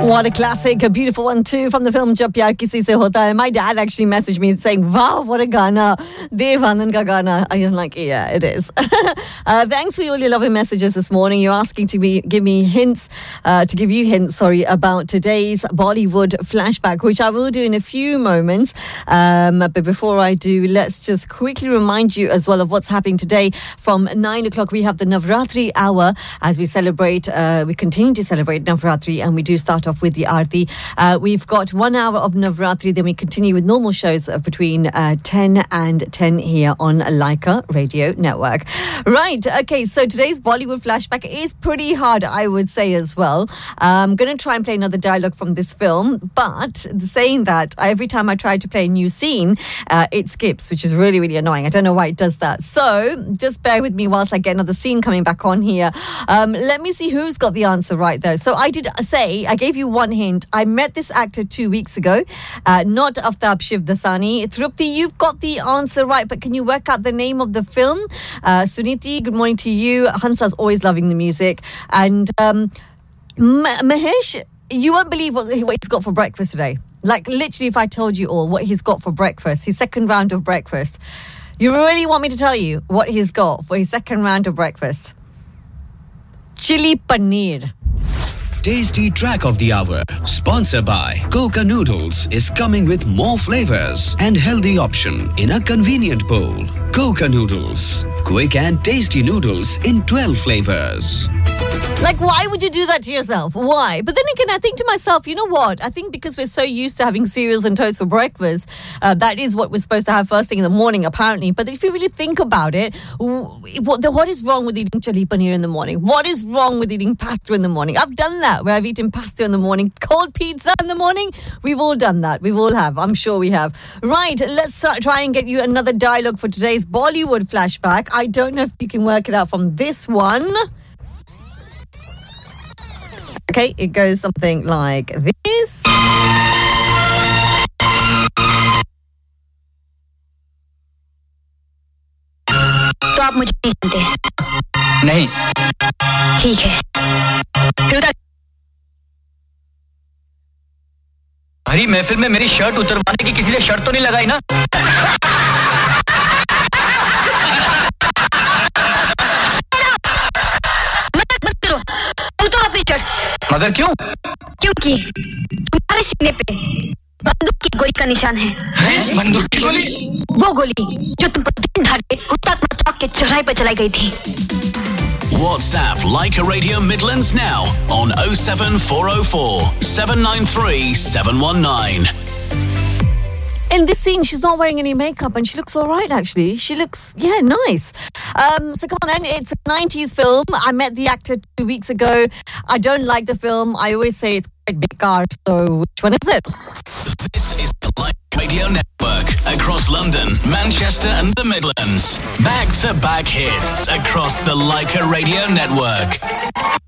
What a classic, a beautiful one too from the film Jab Pyar Kisi Se Hota Hai. My dad actually messaged me saying, wow, what a Gana. Dev Anand ka Gana. I'm like, yeah, it is. Thanks for all your lovely messages this morning. You're asking to give you hints, about today's Bollywood flashback, which I will do in a few moments. But before I do, let's just quickly remind you as well of what's happening today. From 9 o'clock, we have the Navratri hour as we celebrate, we continue to celebrate Navratri, and we do start off with the Aarti. We've got 1 hour of Navratri, then we continue with normal shows between 10 and 10 here on Laika Radio Network. Right, okay, so today's Bollywood flashback is pretty hard, I would say as well. I'm going to try and play another dialogue from this film, but saying that, every time I try to play a new scene, it skips, which is really, really annoying. I don't know why it does that. So just bear with me whilst I get another scene coming back on here. Let me see who's got the answer right, though. So I did say, I gave you one hint. I met this actor 2 weeks ago, not Aftab Shivdasani. Trupti, you've got the answer right, but can you work out the name of the film? Suniti, good morning to you. Hansa's always loving the music. And Mahesh, you won't believe what he's got for breakfast today. Like, literally, if I told you all what he's got for breakfast, his second round of breakfast. You really want me to tell you what he's got for his second round of breakfast? Chili paneer. Tasty track of the hour, sponsored by Coca Noodles, is coming with more flavors and healthy option in a convenient bowl. Coca Noodles, quick and tasty noodles in 12 flavors. Like, why would you do that to yourself? Why? But then again, I think to myself, you know what? I think because we're so used to having cereals and toast for breakfast, that is what we're supposed to have first thing in the morning, apparently. But if you really think about it, what is wrong with eating chili paneer in the morning? What is wrong with eating pasta in the morning? I've done that, where I've eaten pasta in the morning, cold pizza in the morning. We've all done that. We all have. I'm sure we have. Right, let's try and get you another dialogue for today's Bollywood flashback. I don't know if you can work it out from this one. Okay, it goes something like this. तो आप मुझे नहीं जानते? नहीं। ठीक है। भरी महफिल में मेरी शर्ट उतरवाने की किसी ने शर्त तो नहीं लगाई ना? मगर क्यों? क्योंकि तुम्हारे सीने पे बंदूक की गोली का निशान है। हैं? बंदूक की गोली? वो गोली जो तुम पर दिन दहाड़े हुतात्मा चौक के चौराहे पर चलाई गई थी। WhatsApp Laika Radio Midlands now on 07404 793 719. In this scene, she's not wearing any makeup and she looks all right, actually. She looks, nice. So come on then, it's a 90s film. I met the actor 2 weeks ago. I don't like the film. I always say it's quite big, so which one is it? This is the Laika Radio Network across London, Manchester and the Midlands. Back-to-back hits across the Laika Radio Network.